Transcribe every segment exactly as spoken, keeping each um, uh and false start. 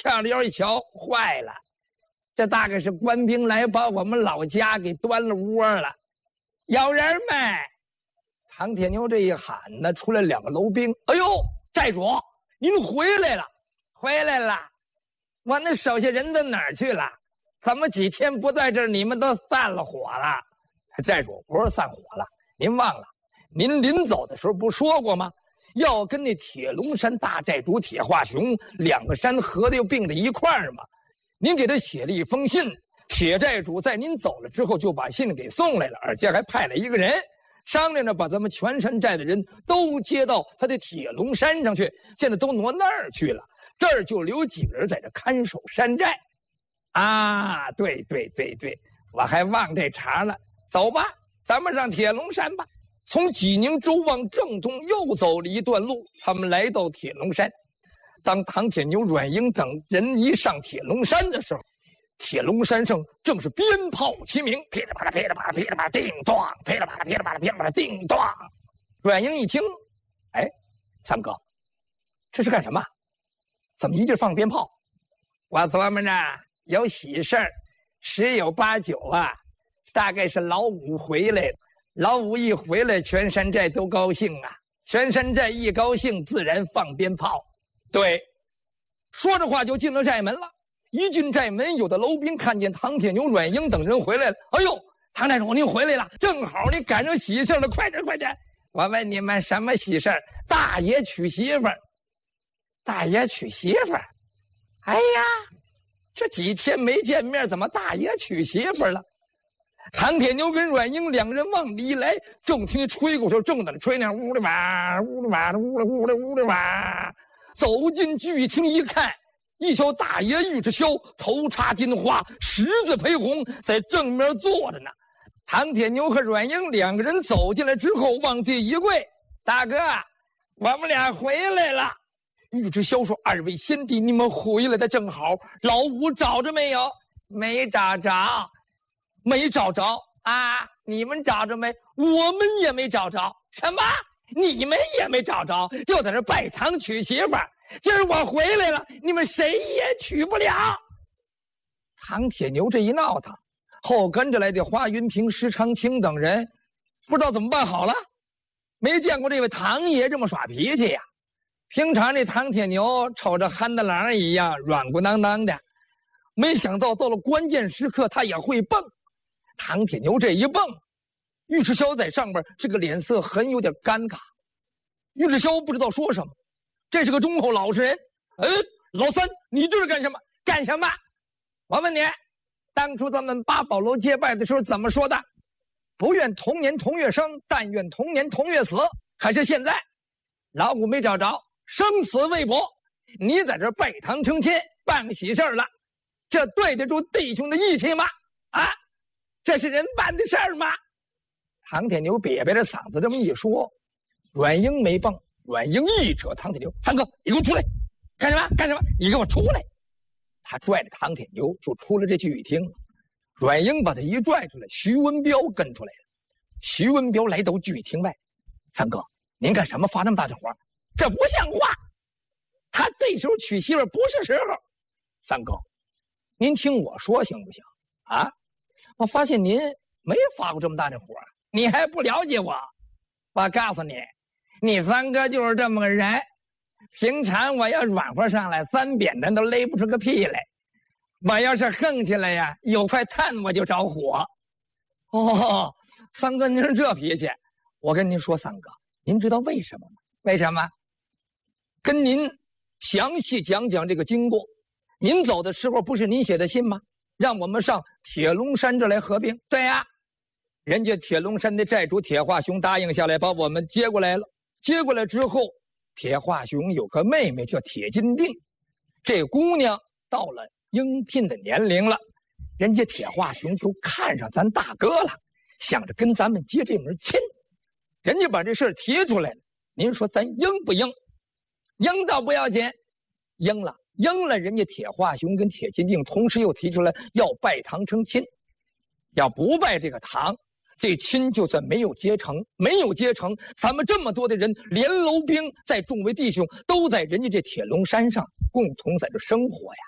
跳溜一瞧，坏了，这大概是官兵来把我们老家给端了窝了。有人没？唐铁牛这一喊呢，出来两个楼兵。哎呦，寨主，您回来了，回来了！我那手下人都哪儿去了？怎么几天不在这儿，你们都散了伙了？寨主，不是散伙了，您忘了，您临走的时候不说过吗？要跟那铁龙山大寨主铁化雄两个山合的又并在一块儿嘛。您给他写了一封信，铁寨主在您走了之后就把信给送来了，而且还派了一个人商量着把咱们全山寨的人都接到他的铁龙山上去，现在都挪那儿去了，这儿就留几个人在这看守山寨。啊，对对对对，我还忘这茬了。走吧，咱们上铁龙山吧。从济宁州往正东又走了一段路，他们来到铁龙山。当唐铁牛、阮英等人一上铁龙山的时候，铁龙山上正是鞭炮齐鸣，噼里啪啦噼里啪啦噼里啪啦叮当，噼里啪啦噼里啪啦噼里啪啦叮当。阮英一听，哎，三哥，这是干什么？怎么一劲放鞭炮？我琢磨着有喜事儿，十有八九啊，大概是老五回来了。老五一回来，全山寨都高兴啊！全山寨一高兴，自然放鞭炮。对，说着话就进了寨门了。一进寨门，有的楼兵看见唐铁牛、阮英等人回来了。哎呦，唐寨主您回来了，正好你赶上喜事了，快点快点！我问你们什么喜事？大爷娶媳妇儿。大爷娶媳妇儿？哎呀，这几天没见面，怎么大爷娶媳妇儿了？唐铁牛跟阮英两人往里一来，正听吹鼓手正在那吹那呜里哇呜里哇呜里呜里呜里哇。走进剧厅一看，一瞧大爷尉迟霄头插金花，十字陪红，在正面坐着呢。唐铁牛和阮英两个人走进来之后，往地一跪：“大哥，我们俩回来了。”尉迟霄说：“二位先帝，你们回来的正好。老五找着没有？没找着。没找着啊！你们找着没？我们也没找着。什么？你们也没找着？就在这拜堂娶媳妇儿。今儿我回来了，你们谁也娶不了。”唐铁牛这一闹腾，后跟着来的花云平、施长青等人不知道怎么办好了。没见过这位唐爷这么耍脾气呀！平常这唐铁牛瞅着憨大郎一样软鼓囊囊的，没想到到了关键时刻他也会蹦。唐铁牛这一蹦，尉迟霄在上边这个脸色很有点尴尬。尉迟霄不知道说什么，这是个忠厚老实人。哎，老三，你这是干什么？干什么？我问你，当初咱们八宝楼结拜的时候怎么说的？不愿同年同月生，但愿同年同月死。可是现在，老五没找着，生死未卜，你在这拜堂成亲，办喜事了，这对得住弟兄的义气吗？啊？这是人办的事儿吗？唐铁牛瘪瘪着嗓子这么一说，阮英没蹦。阮英一扯唐铁牛：“三哥，你给我出来！干什么？干什么？你给我出来！”他拽着唐铁牛就出了这剧厅了。阮英把他一拽出来，徐文彪跟出来了。徐文彪来到剧厅外：“三哥，您干什么发那么大的火？这不像话！他这时候娶媳妇不是时候。三哥，您听我说行不行？啊？我发现您没发过这么大的火，你还不了解我。我告诉你，你三哥就是这么个人。平常我要软和上来，三扁担都勒不出个屁来。我要是横起来呀，有块炭我就着火。哦，三哥您是这脾气，我跟您说，三哥，您知道为什么吗？为什么？跟您详细讲讲这个经过。您走的时候不是您写的信吗？让我们上铁龙山这来合并。对呀、啊，人家铁龙山的寨主铁化雄答应下来把我们接过来了。接过来之后，铁化雄有个妹妹叫铁金锭，这姑娘到了应聘的年龄了，人家铁化雄就看上咱大哥了，想着跟咱们结这门亲。人家把这事儿提出来了，您说咱应不应？应倒不要紧，应了。应了，人家铁化雄跟铁金锭同时又提出来要拜堂成亲，要不拜这个堂，这亲就算没有结成，没有结成，咱们这么多的人，连楼兵在众位弟兄都在人家这铁龙山上共同在这生活呀。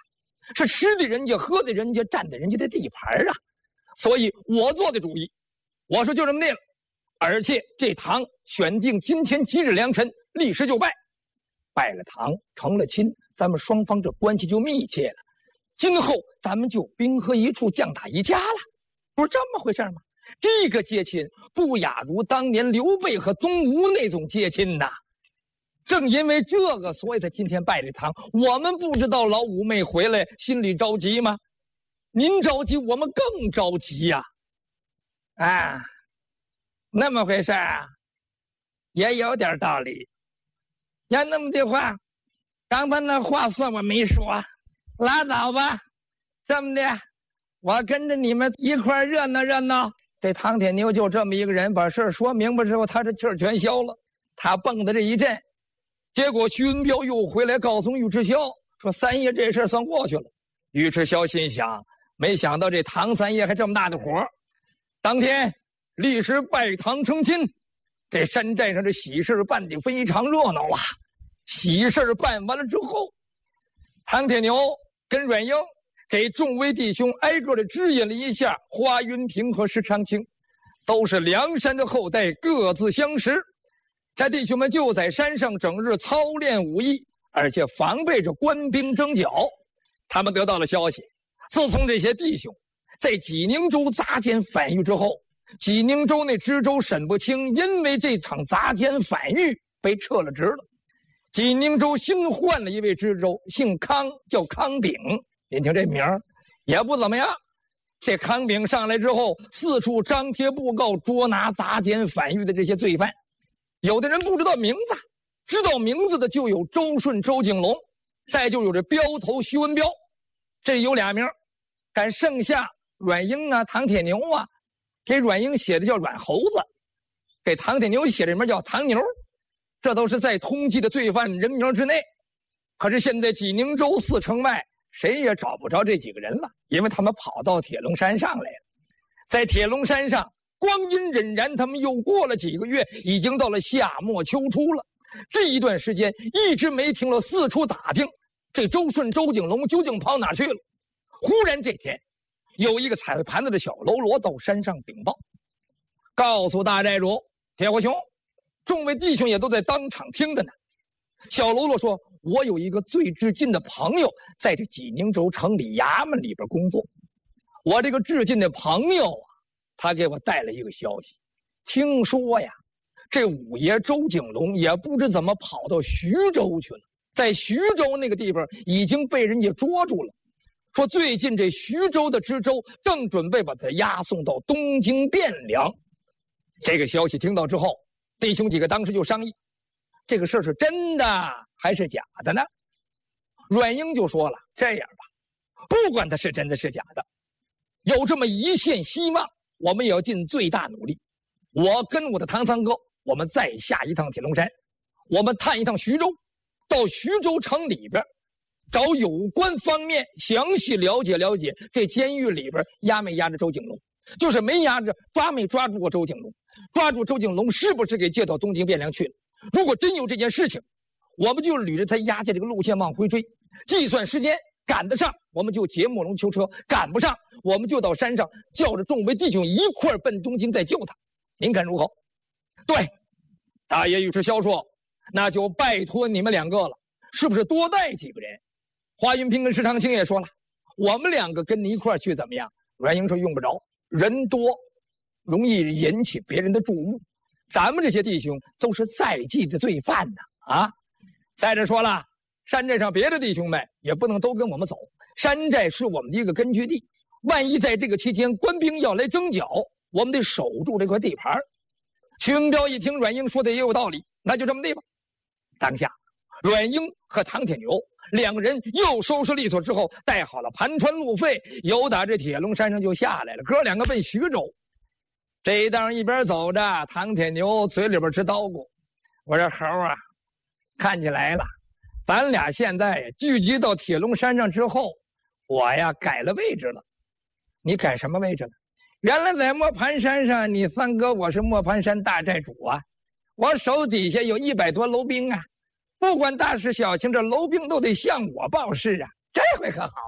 是吃的人家、喝的人家、占的人家的地盘啊。所以我做的主意，我说就这么定了。而且这堂选定今天吉日良辰，立时就拜，拜了堂成了亲，咱们双方这关系就密切了。今后咱们就兵合一处，将打一家了，不是这么回事吗？这个接亲不亚如当年刘备和东吴那种接亲呐。正因为这个，所以才今天拜这堂。我们不知道老五妹回来心里着急吗？您着急，我们更着急呀、啊！啊，那么回事啊，也有点道理。要那么的话，刚才那话算我没说，拉倒吧。这么的，我跟着你们一块热闹热闹。这唐铁牛就这么一个人，把事说明白之后，他这气儿全消了。他蹦的这一阵，结果徐文彪又回来告诉尉迟霄说：“三爷这事算过去了。”尉迟霄心想，没想到这唐三爷还这么大的火。当天立时拜堂成亲，这山寨上这喜事办得非常热闹啊。喜事办完了之后，唐铁牛跟阮英给众位弟兄挨个的指引了一下，华云平和石长青都是梁山的后代，各自相识。这弟兄们就在山上整日操练武艺，而且防备着官兵征剿。他们得到了消息，自从这些弟兄在济宁州杂奸反狱之后，济宁州那知州沈不清因为这场杂奸反狱被撤了职了。济宁州新换了一位知州，姓康，叫康炳。您听这名儿也不怎么样。这康炳上来之后，四处张贴布告，捉拿杂奸反狱的这些罪犯。有的人不知道名字，知道名字的就有周顺、周景龙，再就有这镖头徐文彪，这有俩名。赶剩下阮英啊、唐铁牛啊，给阮英写的叫阮猴子，给唐铁牛写的名叫唐牛，这都是在通缉的罪犯人名之内。可是现在济宁州四城外谁也找不着这几个人了，因为他们跑到铁龙山上来了。在铁龙山上光阴荏苒，他们又过了几个月，已经到了夏末秋初了。这一段时间一直没停了，四处打听这周顺、周景龙究竟跑哪去了。忽然这天，有一个踩盘子的小喽啰到山上禀报，告诉大寨主铁火雄，众位弟兄也都在当场听着呢。小喽啰说：“我有一个最至近的朋友，在这济宁州城里衙门里边工作。我这个至近的朋友啊，他给我带了一个消息，听说呀，这五爷周景龙也不知怎么跑到徐州去了，在徐州那个地方已经被人家捉住了。说最近这徐州的知州正准备把他押送到东京汴梁。”这个消息听到之后，弟兄几个当时就商议，这个事儿是真的还是假的呢？阮英就说了：“这样吧，不管他是真的是假的，有这么一线希望，我们也要尽最大努力。我跟我的唐三哥，我们再下一趟铁龙山，我们探一趟徐州，到徐州城里边找有关方面详细了解了解，这监狱里边押没押着周景龙，就是没押着，抓没抓住过周景龙，抓住周景龙是不是给借到东京汴梁去了。如果真有这件事情，我们就捋着他押解这个路线往回追，计算时间，赶得上我们就劫木龙囚车，赶不上我们就到山上叫着众位弟兄一块奔东京再救他。您看如何？”对，大爷尉迟霄说：“那就拜托你们两个了，是不是多带几个人？”华云平跟石长青也说了：“我们两个跟你一块去怎么样？”阮英说：“用不着，人多容易引起别人的注目，咱们这些弟兄都是在即的罪犯呢啊！再者说了，山寨上别的弟兄们也不能都跟我们走，山寨是我们的一个根据地，万一在这个期间官兵要来征剿，我们得守住这块地盘。”徐文彪一听阮英说的也有道理，那就这么地吧。当下阮英和唐铁牛两个人又收拾利索之后，带好了盘川路费，由打这铁龙山上就下来了，哥两个奔徐州。这一当一边走着，唐铁牛嘴里边直叨咕：“我说猴啊，看起来了，咱俩现在聚集到铁龙山上之后，我呀改了位置了。你改什么位置了？原来在磨盘山上，你三哥我是磨盘山大寨主啊，我手底下有一百多楼兵啊，不管大事小情，这楼兵都得向我报事啊。这回可好